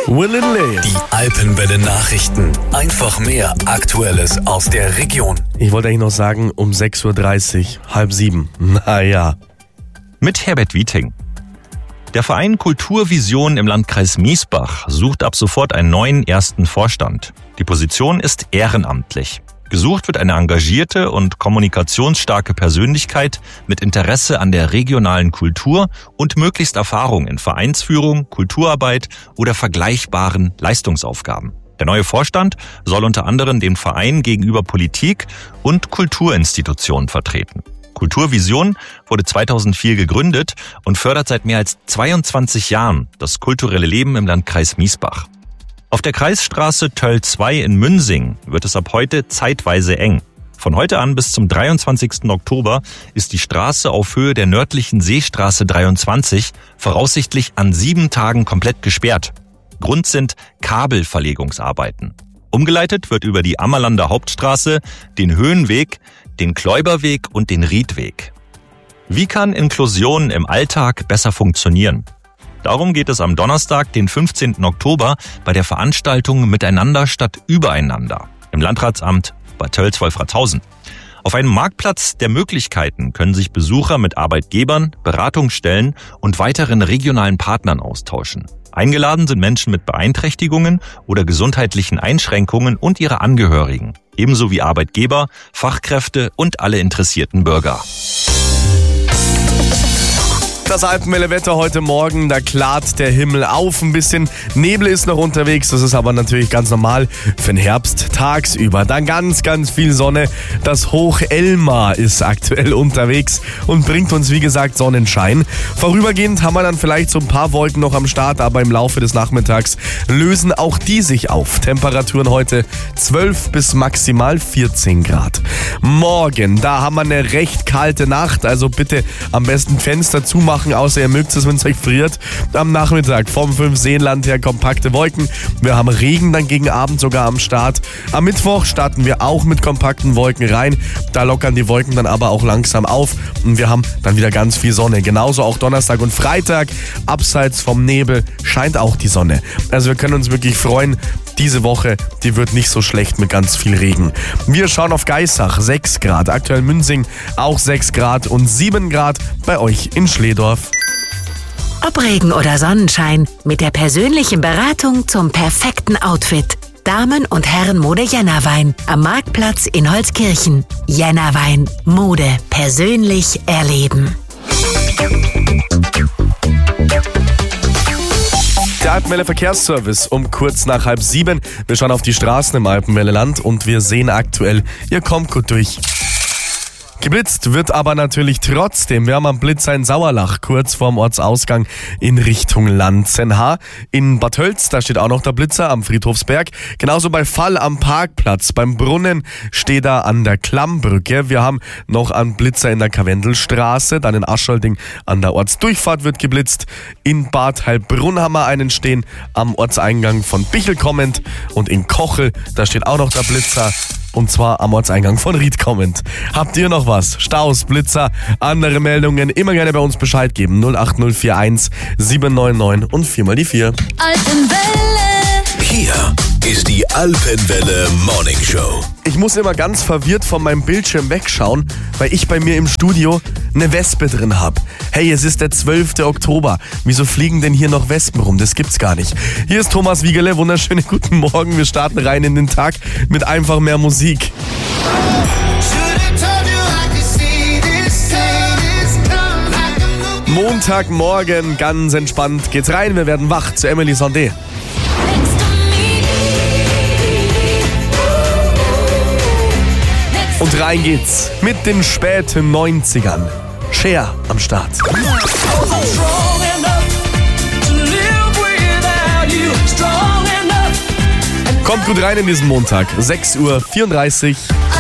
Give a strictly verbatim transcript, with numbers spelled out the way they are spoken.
Will and Lay. Die Alpenwelle Nachrichten. Einfach mehr Aktuelles aus der Region. Ich wollte eigentlich noch sagen, um sechs Uhr dreißig, halb sieben. Naja. Mit Herbert Wieting. Der Verein Kulturvision im Landkreis Miesbach sucht ab sofort einen neuen ersten Vorstand. Die Position ist ehrenamtlich. Gesucht wird eine engagierte und kommunikationsstarke Persönlichkeit mit Interesse an der regionalen Kultur und möglichst Erfahrung in Vereinsführung, Kulturarbeit oder vergleichbaren Leistungsaufgaben. Der neue Vorstand soll unter anderem den Verein gegenüber Politik und Kulturinstitutionen vertreten. Kulturvision wurde zweitausendvier gegründet und fördert seit mehr als zweiundzwanzig Jahren das kulturelle Leben im Landkreis Miesbach. Auf der Kreisstraße Töll zwei in Münsing wird es ab heute zeitweise eng. Von heute an bis zum dreiundzwanzigsten Oktober ist die Straße auf Höhe der nördlichen Seestraße dreiundzwanzig voraussichtlich an sieben Tagen komplett gesperrt. Grund sind Kabelverlegungsarbeiten. Umgeleitet wird über die Ammerlander Hauptstraße, den Höhenweg, den Kläuberweg und den Riedweg. Wie kann Inklusion im Alltag besser funktionieren? Darum geht es am Donnerstag, den fünfzehnten Oktober, bei der Veranstaltung Miteinander statt Übereinander im Landratsamt Bad Tölz-Wolfratshausen. Auf einem Marktplatz der Möglichkeiten können sich Besucher mit Arbeitgebern, Beratungsstellen und weiteren regionalen Partnern austauschen. Eingeladen sind Menschen mit Beeinträchtigungen oder gesundheitlichen Einschränkungen und ihre Angehörigen, ebenso wie Arbeitgeber, Fachkräfte und alle interessierten Bürger. Das Alpenwelle-Wetter heute Morgen, da klart der Himmel auf, ein bisschen Nebel ist noch unterwegs, das ist aber natürlich ganz normal für den Herbst tagsüber. Dann ganz, ganz viel Sonne, das Hoch Elmar ist aktuell unterwegs und bringt uns wie gesagt Sonnenschein. Vorübergehend haben wir dann vielleicht so ein paar Wolken noch am Start, aber im Laufe des Nachmittags lösen auch die sich auf. Temperaturen heute zwölf bis maximal vierzehn Grad. Morgen, da haben wir eine recht kalte Nacht, also bitte am besten Fenster zumachen. Außer ihr mögt es, wenn es euch friert. Am Nachmittag vom Fünfseenland her kompakte Wolken. Wir haben Regen dann gegen Abend sogar am Start. Am Mittwoch starten wir auch mit kompakten Wolken rein. Da lockern die Wolken dann aber auch langsam auf. Und wir haben dann wieder ganz viel Sonne. Genauso auch Donnerstag und Freitag. Abseits vom Nebel scheint auch die Sonne. Also wir können uns wirklich freuen. Diese Woche, die wird nicht so schlecht mit ganz viel Regen. Wir schauen auf Geissach, sechs Grad. Aktuell Münsing auch sechs Grad und sieben Grad bei euch in Schledorf. Ob Regen oder Sonnenschein, mit der persönlichen Beratung zum perfekten Outfit. Damen- und Herrenmode Jännerwein am Marktplatz in Holzkirchen. Jännerwein, Mode persönlich erleben. Der Alpenwelle Verkehrsservice um kurz nach halb sieben. Wir schauen auf die Straßen im Alpenwelle-Land und wir sehen aktuell, ihr kommt gut durch. Geblitzt wird aber natürlich trotzdem. Wir haben am Blitzer in Sauerlach, kurz vorm Ortsausgang in Richtung Lanzenhaar. In Bad Tölz, da steht auch noch der Blitzer am Friedhofsberg. Genauso bei Fall am Parkplatz. Beim Brunnen steht er an der Klammbrücke. Wir haben noch einen Blitzer in der Karwendelstraße. Dann in Aschalding an der Ortsdurchfahrt wird geblitzt. In Bad Heilbrunn haben wir einen stehen am Ortseingang von Bichel kommend. Und in Kochel, da steht auch noch der Blitzer. Und zwar am Ortseingang von Ried kommend. Habt ihr noch was? Staus, Blitzer, andere Meldungen? Immer gerne bei uns Bescheid geben. null acht null vier eins sieben neun neun und vier mal die vier. Alpenwelle. Hier ist die Alpenwelle Morning Show. Ich muss immer ganz verwirrt von meinem Bildschirm wegschauen, weil ich bei mir im Studio eine Wespe drin habe. Hey, es ist der zwölfte Oktober. Wieso fliegen denn hier noch Wespen rum? Das gibt's gar nicht. Hier ist Thomas Wiegerle. Wunderschönen guten Morgen. Wir starten rein in den Tag mit einfach mehr Musik. Montagmorgen, ganz entspannt geht's rein. Wir werden wach zu Emily Sandé. Und rein geht's mit den späten neunzigern. Cher am Start. Kommt gut rein in diesen Montag. sechs Uhr vierunddreißig.